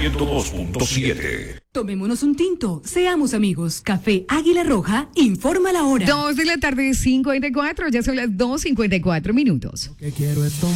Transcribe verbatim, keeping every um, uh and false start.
ciento dos punto siete. Tomémonos un tinto, seamos amigos. Café Águila Roja, informa la hora. Dos de la tarde, cincuenta y cuatro, ya son las dos cincuenta y cuatro minutos. Lo que quiero es